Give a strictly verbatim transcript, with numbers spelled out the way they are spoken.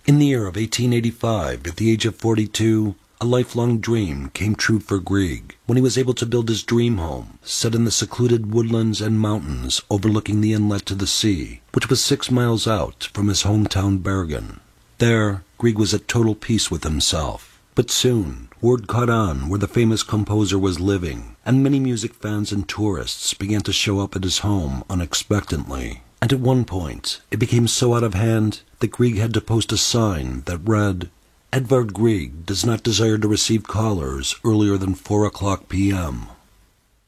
In the year of eighteen eighty-five, at the age of forty-two, a lifelong dream came true for Grieg when he was able to build his dream home, set in the secluded woodlands and mountains overlooking the inlet to the sea, which was six miles out from his hometown Bergen. There, Grieg was at total peace with himself. But soon, word caught on where the famous composer was living, and many music fans and tourists began to show up at his home unexpectedly. And at one point, it became so out of hand that Grieg had to post a sign that read, "Edvard Grieg does not desire to receive callers earlier than four o'clock p m"